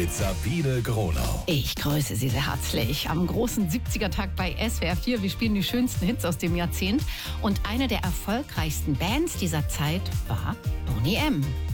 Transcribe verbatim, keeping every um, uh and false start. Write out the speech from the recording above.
mit Sabine Gronau. Ich grüße Sie sehr herzlich am großen siebziger-Tag bei S W R vier. Wir spielen die schönsten Hits aus dem Jahrzehnt. Und eine der erfolgreichsten Bands dieser Zeit war Boney M.